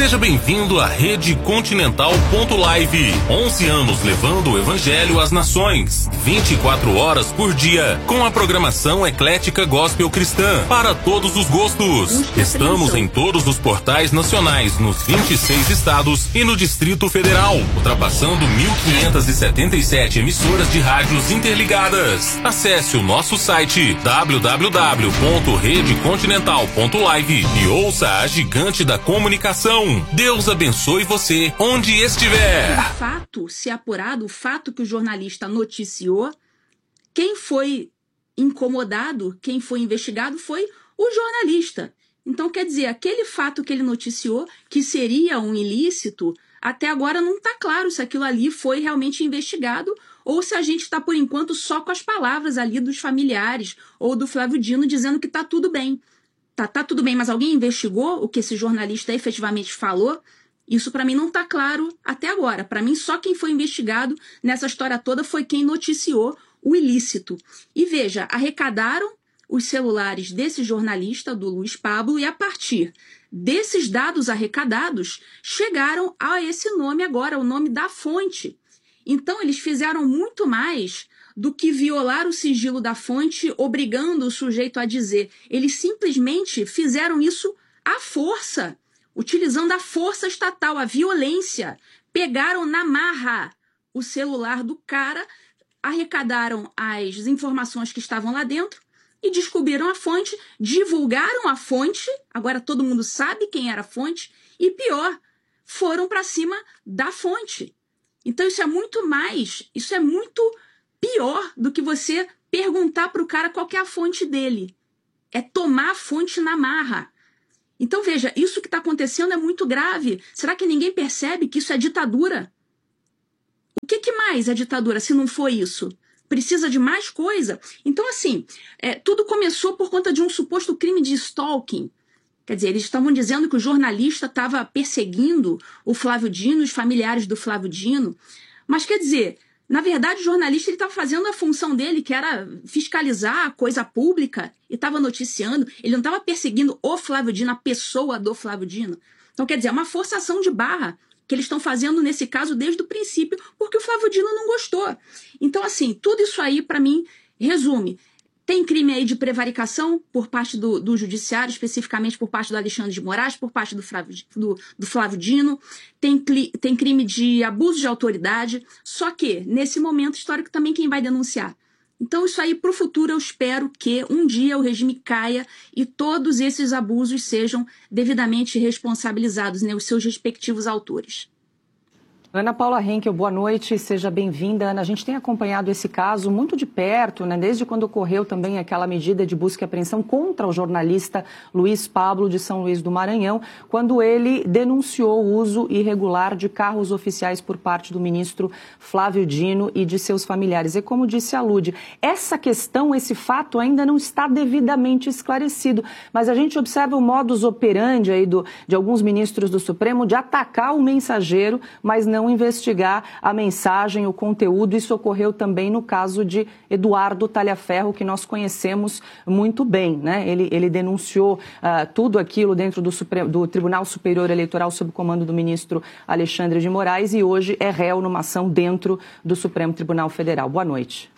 Seja bem-vindo à Rede Continental.live. 11 anos levando o Evangelho às nações. 24 horas por dia. Com a programação eclética gospel cristã. Para todos os gostos. Estamos em todos os portais nacionais, nos 26 estados e no Distrito Federal. Ultrapassando 1.577 emissoras de rádios interligadas. Acesse o nosso site www.redecontinental.live e ouça a gigante da comunicação. Deus abençoe você onde estiver. O fato, se apurado, o fato que o jornalista noticiou, quem foi incomodado, quem foi investigado foi o jornalista. Então, quer dizer, aquele fato que ele noticiou, que seria um ilícito, até agora não está claro se aquilo ali foi realmente investigado ou se a gente está, por enquanto, só com as palavras ali dos familiares ou do Flávio Dino dizendo que está tudo bem. Tá tudo bem, mas alguém investigou o que esse jornalista efetivamente falou? Isso para mim não está claro até agora. Para mim, só quem foi investigado nessa história toda foi quem noticiou o ilícito. E veja, arrecadaram os celulares desse jornalista, do Luiz Pablo, e a partir desses dados arrecadados, chegaram a esse nome agora, o nome da fonte. Então, eles fizeram muito mais do que violar o sigilo da fonte, obrigando o sujeito a dizer. Eles simplesmente fizeram isso à força, utilizando a força estatal, a violência. Pegaram na marra o celular do cara, arrecadaram as informações que estavam lá dentro e descobriram a fonte, divulgaram a fonte, agora todo mundo sabe quem era a fonte, e pior, foram para cima da fonte. Então isso é muito pior do que você perguntar para o cara qual que é a fonte dele. É tomar a fonte na marra. Então, veja, isso que está acontecendo é muito grave. Será que ninguém percebe que isso é ditadura? O que mais é ditadura se não for isso? Precisa de mais coisa? Então, assim, tudo começou por conta de um suposto crime de stalking. Quer dizer, eles estavam dizendo que o jornalista estava perseguindo o Flávio Dino, os familiares do Flávio Dino. Mas, quer dizer, na verdade, o jornalista estava fazendo a função dele, que era fiscalizar a coisa pública, e estava noticiando. Ele não estava perseguindo o Flávio Dino, a pessoa do Flávio Dino. Então, quer dizer, é uma forçação de barra que eles estão fazendo nesse caso desde o princípio, porque o Flávio Dino não gostou. Então, assim, tudo isso aí, para mim, resume. Tem crime aí de prevaricação por parte do judiciário, especificamente por parte do Alexandre de Moraes, por parte do Flávio Dino. Tem crime de abuso de autoridade. Só que, nesse momento histórico, também quem vai denunciar? Então, isso aí, para o futuro, eu espero que um dia o regime caia e todos esses abusos sejam devidamente responsabilizados, né, os seus respectivos autores. Ana Paula Henkel, boa noite, seja bem-vinda. Ana, a gente tem acompanhado esse caso muito de perto, né? Desde quando ocorreu também aquela medida de busca e apreensão contra o jornalista Luiz Pablo de São Luís do Maranhão, quando ele denunciou o uso irregular de carros oficiais por parte do ministro Flávio Dino e de seus familiares. E como disse a Lude, essa questão, esse fato ainda não está devidamente esclarecido, mas a gente observa o modus operandi aí de alguns ministros do Supremo de atacar o mensageiro, mas não investigar a mensagem, o conteúdo. Isso ocorreu também no caso de Eduardo Talhaferro, que nós conhecemos muito bem, né? Ele denunciou tudo aquilo dentro do Tribunal Superior Eleitoral sob o comando do ministro Alexandre de Moraes e hoje é réu numa ação dentro do Supremo Tribunal Federal. Boa noite.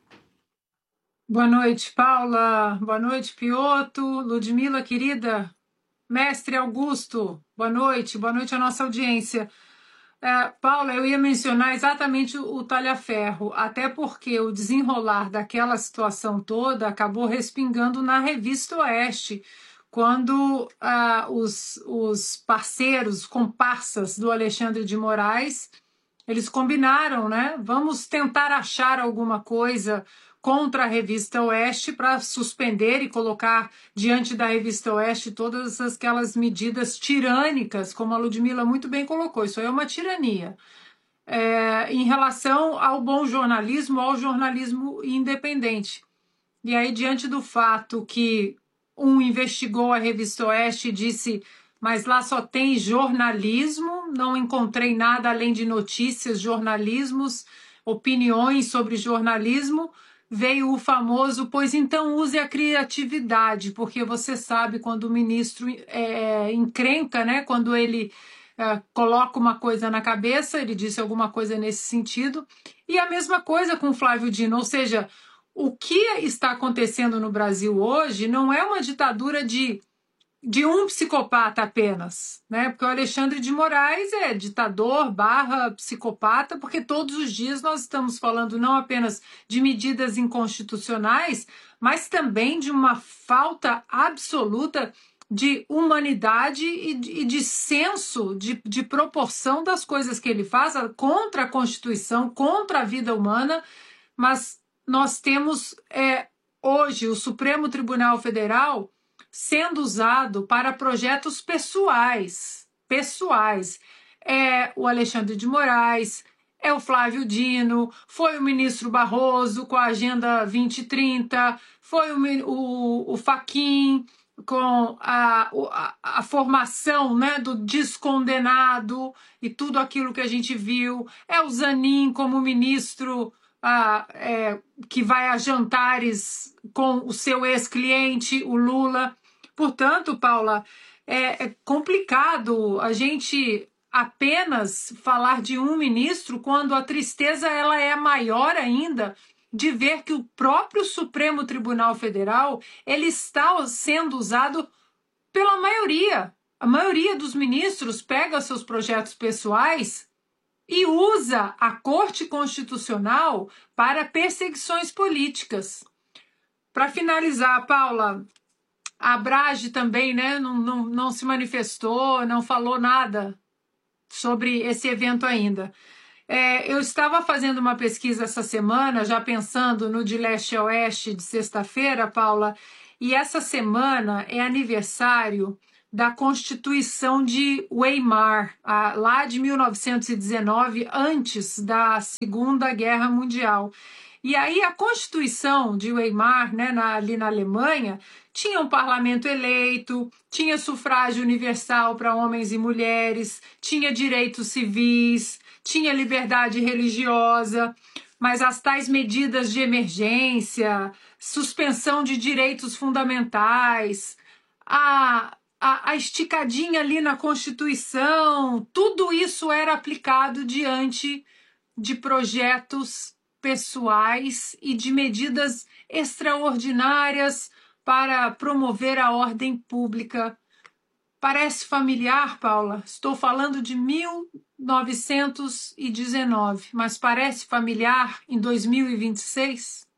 Boa noite, Paula. Boa noite, Pioto. Ludmila, querida. Mestre Augusto, boa noite à nossa audiência. Paula, eu ia mencionar exatamente o Talhaferro, até porque o desenrolar daquela situação toda acabou respingando na Revista Oeste, quando os parceiros, comparsas do Alexandre de Moraes, eles combinaram, né? Vamos tentar achar alguma coisa contra a Revista Oeste para suspender e colocar diante da Revista Oeste todas aquelas medidas tirânicas, como a Ludmila muito bem colocou. Isso aí é uma tirania. Em relação ao bom jornalismo, ao jornalismo independente. E aí, diante do fato que um investigou a Revista Oeste e disse, mas lá só tem jornalismo, não encontrei nada além de notícias, jornalismos, opiniões sobre jornalismo, veio o famoso, pois então use a criatividade, porque você sabe quando o ministro encrenca, né? Quando ele coloca uma coisa na cabeça, ele disse alguma coisa nesse sentido. E a mesma coisa com o Flávio Dino, ou seja, o que está acontecendo no Brasil hoje não é uma ditadura de um psicopata apenas, né? Porque o Alexandre de Moraes é ditador / psicopata, porque todos os dias nós estamos falando não apenas de medidas inconstitucionais, mas também de uma falta absoluta de humanidade e de senso, de proporção das coisas que ele faz contra a Constituição, contra a vida humana. Mas nós temos hoje o Supremo Tribunal Federal sendo usado para projetos pessoais. É o Alexandre de Moraes, é o Flávio Dino, foi o ministro Barroso com a Agenda 2030, foi o Fachin com a formação, né, do descondenado e tudo aquilo que a gente viu, é o Zanin como ministro que vai a jantares com o seu ex-cliente, o Lula. Portanto, Paula, é complicado a gente apenas falar de um ministro quando a tristeza ela é maior ainda de ver que o próprio Supremo Tribunal Federal ele está sendo usado pela maioria. A maioria dos ministros pega seus projetos pessoais e usa a Corte Constitucional para perseguições políticas. Para finalizar, Paula, a Abrage também, né, não se manifestou, não falou nada sobre esse evento ainda. Eu estava fazendo uma pesquisa essa semana, já pensando no De Leste a Oeste de sexta-feira, Paula, e essa semana é aniversário da Constituição de Weimar, lá de 1919, antes da Segunda Guerra Mundial. E aí a Constituição de Weimar, né, ali na Alemanha, tinha um parlamento eleito, tinha sufrágio universal para homens e mulheres, tinha direitos civis, tinha liberdade religiosa, mas as tais medidas de emergência, suspensão de direitos fundamentais, a esticadinha ali na Constituição, tudo isso era aplicado diante de projetos pessoais e de medidas extraordinárias para promover a ordem pública. Parece familiar, Paula? Estou falando de 1919, mas parece familiar em 2026?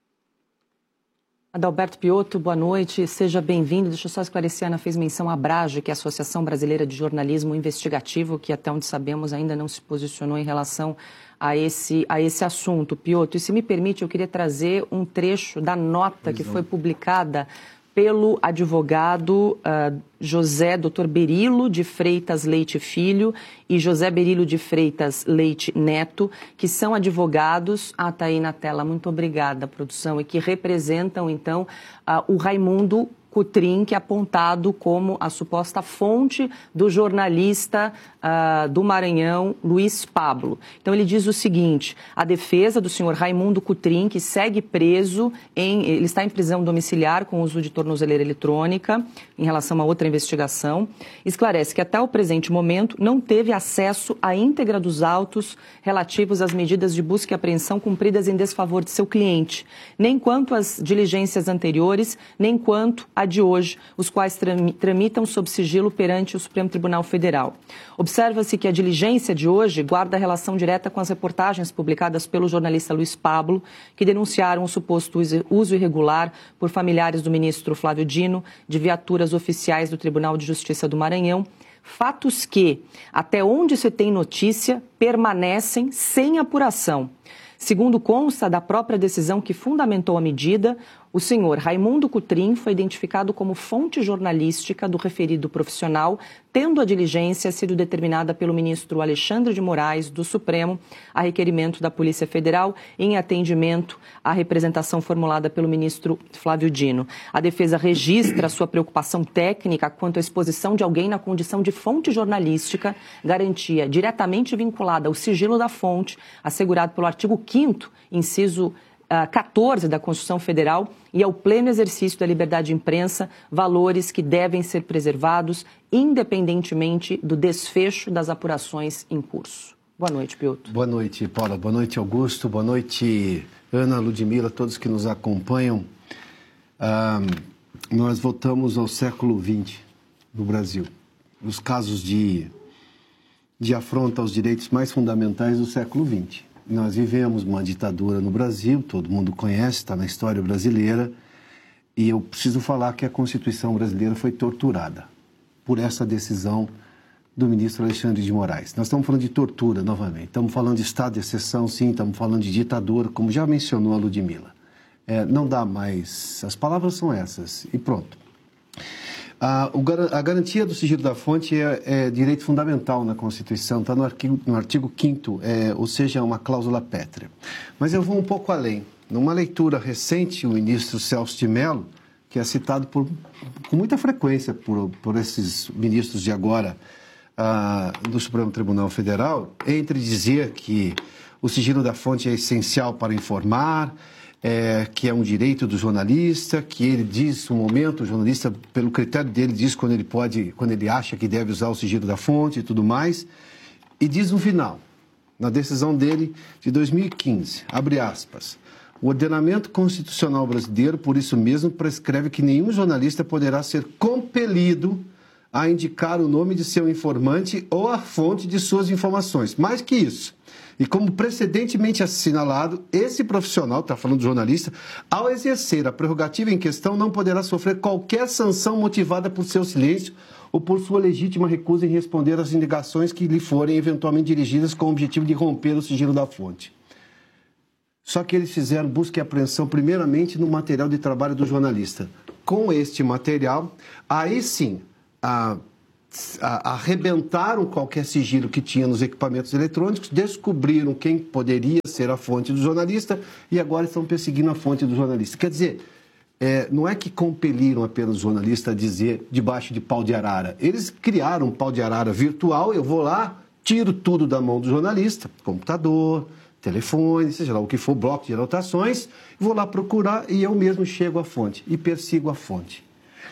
Adalberto Piotto, boa noite, seja bem-vindo. Deixa eu só esclarecer, a Ana fez menção à Abrage, que é a Associação Brasileira de Jornalismo Investigativo, que até onde sabemos ainda não se posicionou em relação a esse assunto. Piotto, e se me permite, eu queria trazer um trecho da nota que foi publicada pelo advogado José Dr. Berilo de Freitas Leite Filho e José Berilo de Freitas Leite Neto, que são advogados, está aí na tela, muito obrigada, produção, e que representam, então, o Raimundo Cotrim, que é apontado como a suposta fonte do jornalista do Maranhão, Luiz Pablo. Então, ele diz o seguinte: a defesa do senhor Raimundo Cotrim, que segue preso, ele está em prisão domiciliar com uso de tornozeleira eletrônica, em relação a outra investigação, esclarece que até o presente momento não teve acesso à íntegra dos autos relativos às medidas de busca e apreensão cumpridas em desfavor de seu cliente, nem quanto às diligências anteriores, nem quanto a de hoje, os quais tramitam sob sigilo perante o Supremo Tribunal Federal. Observa-se que a diligência de hoje guarda relação direta com as reportagens publicadas pelo jornalista Luiz Pablo, que denunciaram o suposto uso irregular por familiares do ministro Flávio Dino de viaturas oficiais do Tribunal de Justiça do Maranhão, fatos que, até onde se tem notícia, permanecem sem apuração. Segundo consta da própria decisão que fundamentou a medida, o senhor Raimundo Cotrim foi identificado como fonte jornalística do referido profissional, tendo a diligência sido determinada pelo ministro Alexandre de Moraes, do Supremo, a requerimento da Polícia Federal, em atendimento à representação formulada pelo ministro Flávio Dino. A defesa registra sua preocupação técnica quanto à exposição de alguém na condição de fonte jornalística, garantia diretamente vinculada ao sigilo da fonte, assegurado pelo artigo 5º, inciso 14 da Constituição Federal e ao pleno exercício da liberdade de imprensa, valores que devem ser preservados independentemente do desfecho das apurações em curso. Boa noite, Piotr. Boa noite, Paula. Boa noite, Augusto. Boa noite, Ana, Ludmila, todos que nos acompanham. Nós voltamos ao século XX no Brasil. Os casos de afronta aos direitos mais fundamentais do século XX. Nós vivemos uma ditadura no Brasil, todo mundo conhece, está na história brasileira, e eu preciso falar que a Constituição brasileira foi torturada por essa decisão do ministro Alexandre de Moraes. Nós estamos falando de tortura novamente, estamos falando de estado de exceção, sim, estamos falando de ditadura, como já mencionou a Ludmila. Não dá mais, as palavras são essas, e pronto. A garantia do sigilo da fonte é direito fundamental na Constituição, está no artigo 5º, ou seja, é uma cláusula pétrea. Mas eu vou um pouco além. Numa leitura recente, o ministro Celso de Mello, que é citado com muita frequência por esses ministros de agora do Supremo Tribunal Federal, entre dizer que o sigilo da fonte é essencial para informar, que é um direito do jornalista, que ele diz no momento, o jornalista, pelo critério dele, diz quando ele acha que deve usar o sigilo da fonte e tudo mais, e diz no final, na decisão dele de 2015, abre aspas, o ordenamento constitucional brasileiro, por isso mesmo, prescreve que nenhum jornalista poderá ser compelido a indicar o nome de seu informante ou a fonte de suas informações. Mais que isso, e como precedentemente assinalado, esse profissional, está falando do jornalista, ao exercer a prerrogativa em questão, não poderá sofrer qualquer sanção motivada por seu silêncio ou por sua legítima recusa em responder às indagações que lhe forem eventualmente dirigidas com o objetivo de romper o sigilo da fonte. Só que eles fizeram busca e apreensão primeiramente no material de trabalho do jornalista. Com este material, aí sim, arrebentaram qualquer sigilo que tinha nos equipamentos eletrônicos, descobriram quem poderia ser a fonte do jornalista e agora estão perseguindo a fonte do jornalista. Quer dizer, não é que compeliram apenas o jornalista a dizer debaixo de pau de arara. Eles criaram um pau de arara virtual, eu vou lá, tiro tudo da mão do jornalista, computador, telefone, seja lá o que for, bloco de anotações, vou lá procurar e eu mesmo chego à fonte e persigo a fonte.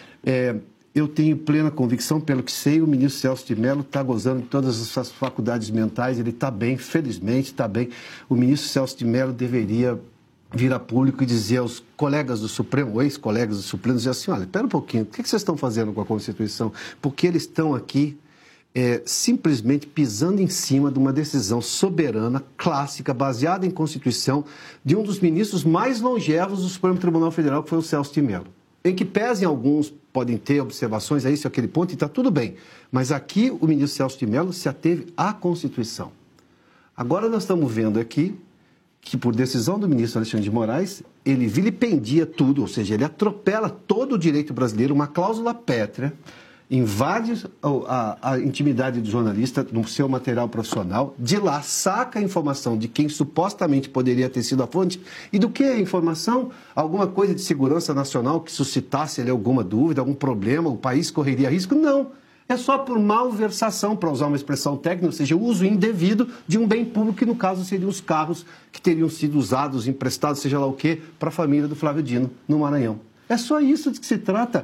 Eu tenho plena convicção, pelo que sei, o ministro Celso de Mello está gozando de todas as suas faculdades mentais, ele está bem, felizmente está bem. O ministro Celso de Mello deveria vir a público e dizer aos colegas do Supremo, ex-colegas do Supremo, dizer assim, olha, espera um pouquinho, o que vocês estão fazendo com a Constituição? Porque eles estão aqui simplesmente pisando em cima de uma decisão soberana, clássica, baseada em Constituição, de um dos ministros mais longevos do Supremo Tribunal Federal, que foi o Celso de Mello. Em que pesem alguns, podem ter observações a esse ou aquele ponto, e está tudo bem. Mas aqui o ministro Celso de Mello se ateve à Constituição. Agora nós estamos vendo aqui que, por decisão do ministro Alexandre de Moraes, ele vilipendia tudo, ou seja, ele atropela todo o direito brasileiro, uma cláusula pétrea, invade a intimidade do jornalista no seu material profissional, de lá saca a informação de quem supostamente poderia ter sido a fonte, e do que a informação? Alguma coisa de segurança nacional que suscitasse ali alguma dúvida, algum problema, o país correria risco? Não, é só por malversação, para usar uma expressão técnica, ou seja, o uso indevido de um bem público, que no caso seriam os carros que teriam sido usados, emprestados, seja lá o quê, para a família do Flávio Dino, no Maranhão. É só isso de que se trata.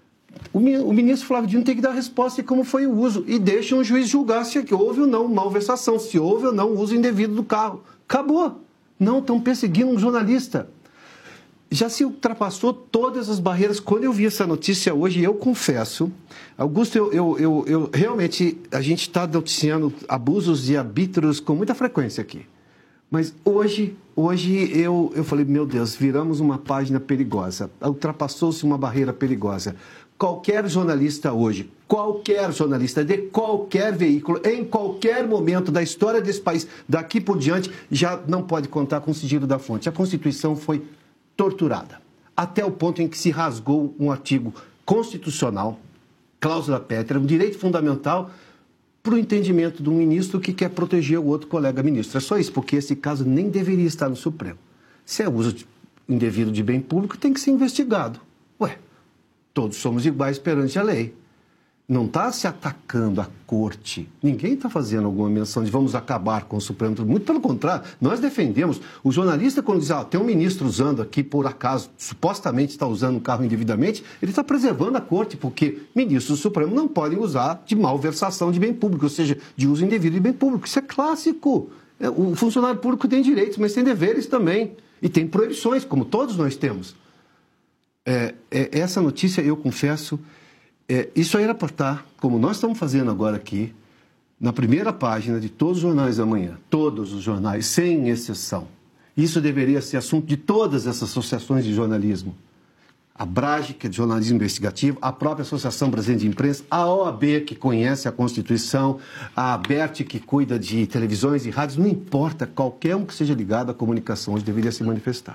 O ministro Flávio Dino tem que dar resposta de como foi o uso e deixa um juiz julgar se houve ou não malversação, se houve ou não uso indevido do carro. Acabou. Não, estão perseguindo um jornalista. Já se ultrapassou todas as barreiras. Quando eu vi essa notícia hoje, eu confesso, Augusto, eu realmente, a gente está noticiando abusos de arbítrios com muita frequência aqui. Mas hoje eu falei, meu Deus, viramos uma página perigosa. Ultrapassou-se uma barreira perigosa. Qualquer jornalista hoje, qualquer jornalista de qualquer veículo, em qualquer momento da história desse país, daqui por diante, já não pode contar com o sigilo da fonte. A Constituição foi torturada, até o ponto em que se rasgou um artigo constitucional, cláusula pétrea, um direito fundamental, para o entendimento de um ministro que quer proteger o outro colega ministro. É só isso, porque esse caso nem deveria estar no Supremo. Se é uso indevido de bem público, tem que ser investigado. Ué, todos somos iguais perante a lei. não está se atacando a corte. Ninguém está fazendo alguma menção de vamos acabar com o Supremo Tribunal. Muito pelo contrário, nós defendemos. O jornalista, quando diz, tem um ministro usando aqui, por acaso, supostamente está usando um carro indevidamente, ele está preservando a corte, porque ministros do Supremo não podem usar de malversação de bem público, ou seja, de uso indevido de bem público. Isso é clássico. O funcionário público tem direitos, mas tem deveres também. E tem proibições, como todos nós temos. Essa notícia, eu confesso... isso aí era para estar, como nós estamos fazendo agora aqui, na primeira página de todos os jornais da manhã. Todos os jornais, sem exceção. Isso deveria ser assunto de todas essas associações de jornalismo. A Brage, que é de jornalismo investigativo, a própria Associação Brasileira de Imprensa, a OAB, que conhece a Constituição, a ABERT, que cuida de televisões e rádios, não importa, qualquer um que seja ligado à comunicação hoje deveria se manifestar.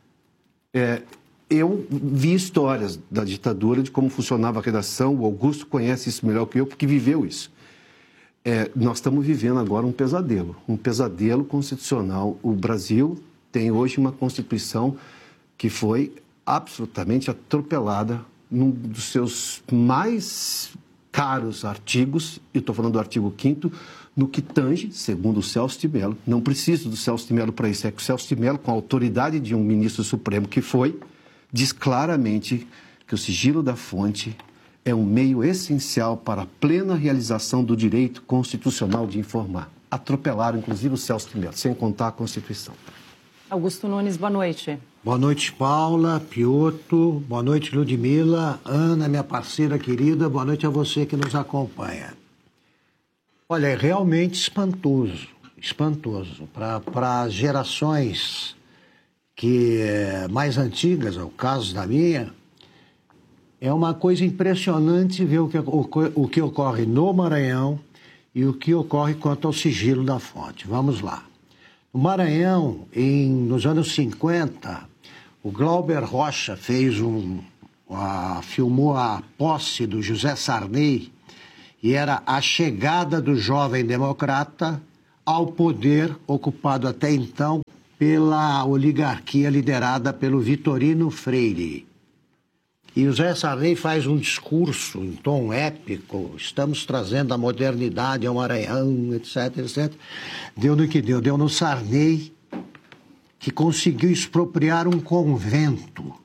Eu vi histórias da ditadura, de como funcionava a redação, o Augusto conhece isso melhor que eu, porque viveu isso. Nós estamos vivendo agora um pesadelo constitucional. O Brasil tem hoje uma Constituição que foi absolutamente atropelada num dos seus mais caros artigos, eu estou falando do artigo 5º, no que tange, segundo o Celso de Mello, não preciso do Celso de Mello para isso, é que o Celso de Mello, com a autoridade de um ministro supremo que foi, diz claramente que o sigilo da fonte é um meio essencial para a plena realização do direito constitucional de informar. Atropelaram, inclusive, o Celso de Mello, sem contar a Constituição. Augusto Nunes, boa noite. Boa noite, Paula, Piotr, boa noite, Ludmila, Ana, minha parceira querida, boa noite a você que nos acompanha. Olha, é realmente espantoso. Para gerações mais antigas, é o caso da minha, é uma coisa impressionante ver o que ocorre no Maranhão e o que ocorre quanto ao sigilo da fonte. Vamos lá. No Maranhão, nos anos 50, o Glauber Rocha filmou a posse do José Sarney e era a chegada do jovem democrata ao poder ocupado até então pela oligarquia liderada pelo Vitorino Freire. E o José Sarney faz um discurso em tom épico, estamos trazendo a modernidade ao Maranhão, etc, etc. Deu no que deu, deu no Sarney, que conseguiu expropriar um convento,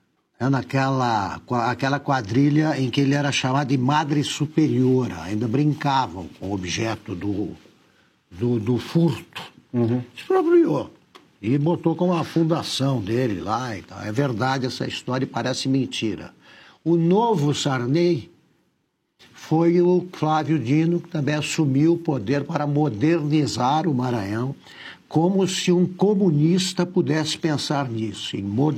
aquela quadrilha em que ele era chamado de Madre Superiora, ainda brincavam com o objeto do furto. Expropriou. E botou como a fundação dele lá e tal. É verdade essa história e parece mentira. O novo Sarney foi o Flávio Dino, que também assumiu o poder para modernizar o Maranhão, como se um comunista pudesse pensar nisso, em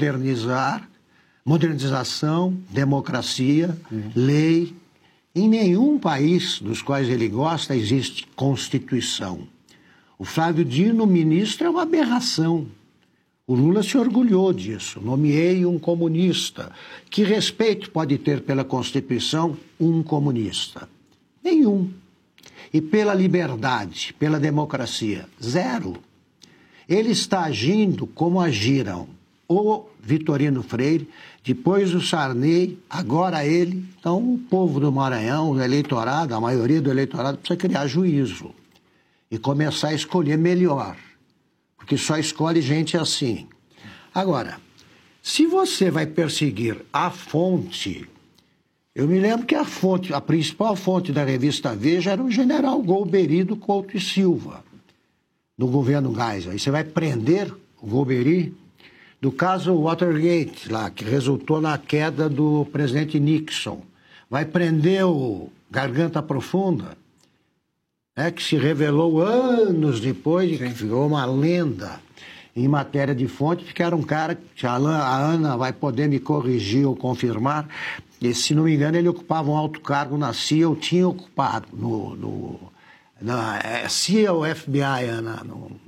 modernização, democracia, lei. Em nenhum país dos quais ele gosta existe Constituição. O Flávio Dino, ministro, é uma aberração. O Lula se orgulhou disso. Nomeei um comunista. Que respeito pode ter pela Constituição um comunista? Nenhum. E pela liberdade, pela democracia? Zero. Ele está agindo como agiram o Vitorino Freire, depois o Sarney, agora ele. Então, o povo do Maranhão, o eleitorado, a maioria do eleitorado, precisa criar juízo e começar a escolher melhor, porque só escolhe gente assim. Agora, se você vai perseguir a fonte, eu me lembro que a principal fonte da revista Veja era o general Golbery do Couto e Silva, do governo Geisel. Aí você vai prender o Golbery do caso Watergate, lá, que resultou na queda do presidente Nixon. Vai prender o Garganta Profunda, que se revelou anos depois, que ficou uma lenda em matéria de fonte, porque era um cara que a Ana vai poder me corrigir ou confirmar, e, se não me engano, ele ocupava um alto cargo na CIA, ou tinha ocupado na CIA ou FBI, Ana?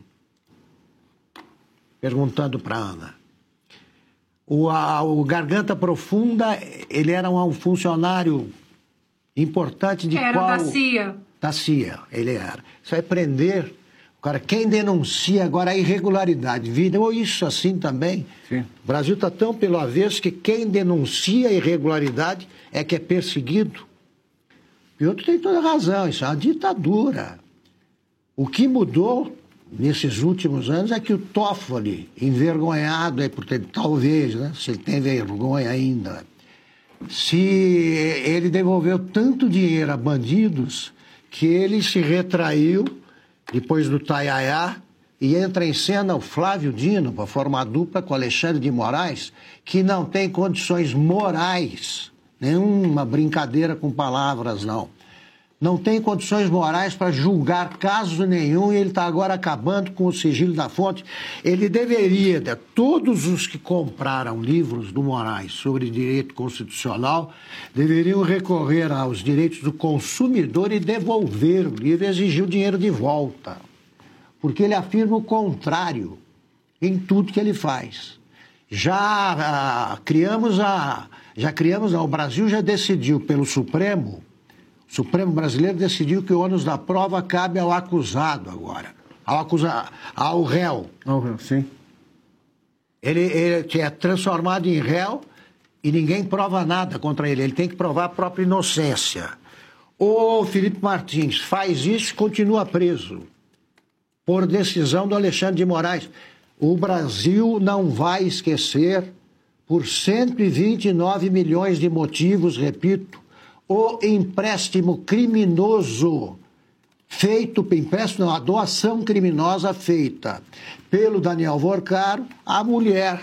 Perguntando para Ana. O Garganta Profunda, ele era um funcionário importante de era qual... da CIA. Da CIA, ele era. Você vai prender o cara. Quem denuncia agora a irregularidade, ou isso assim também. Sim. O Brasil está tão pelo avesso que quem denuncia a irregularidade é que é perseguido. Piotr tem toda razão, isso é uma ditadura. O que mudou nesses últimos anos é que o Toffoli, envergonhado, talvez, né, se ele tem vergonha ainda, se ele devolveu tanto dinheiro a bandidos que ele se retraiu depois do Taiaiá e entra em cena o Flávio Dino para formar dupla com Alexandre de Moraes, que não tem condições morais, nenhuma brincadeira com palavras, não tem condições morais para julgar caso nenhum, e ele está agora acabando com o sigilo da fonte. Ele deveria, todos os que compraram livros do Moraes sobre direito constitucional, deveriam recorrer aos direitos do consumidor e devolver o livro e exigir o dinheiro de volta. Porque ele afirma o contrário em tudo que ele faz. O Brasil já decidiu pelo Supremo, o Supremo brasileiro decidiu que o ônus da prova cabe ao acusado agora, ao réu. Ao réu, sim. Ele é transformado em réu e ninguém prova nada contra ele, ele tem que provar a própria inocência. O Felipe Martins faz isso e continua preso, por decisão do Alexandre de Moraes. O Brasil não vai esquecer, por 129 milhões de motivos, repito, o empréstimo criminoso a doação criminosa feita pelo Daniel Vorcaro à mulher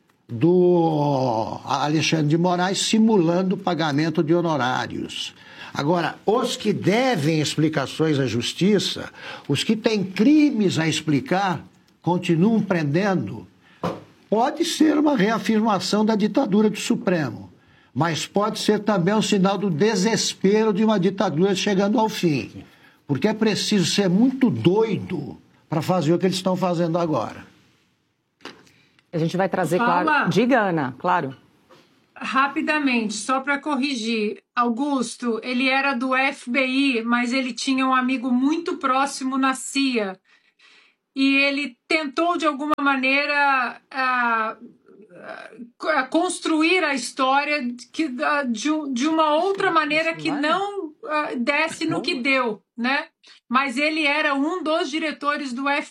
do Alexandre de Moraes, simulando o pagamento de honorários. Agora, os que devem explicações à justiça, os que têm crimes a explicar, continuam prendendo. Pode ser uma reafirmação da ditadura do Supremo, mas pode ser também um sinal do desespero de uma ditadura chegando ao fim. Porque é preciso ser muito doido para fazer o que eles estão fazendo agora. A gente vai trazer, claro... Diga, Ana, claro. Rapidamente, só para corrigir. Augusto, ele era do FBI, mas ele tinha um amigo muito próximo na CIA. E ele tentou, de alguma maneira, construir a história de uma outra maneira que não desse no que deu, né? Mas ele era um dos diretores do